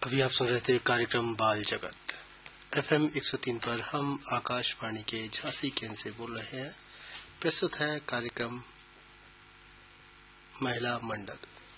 अभी आप सुन रहे थे कार्यक्रम बाल जगत। FM 103 पर हम आकाशवाणी के झांसी केंद्र से बोल रहे हैं। प्रस्तुत है कार्यक्रम महिला मंडल।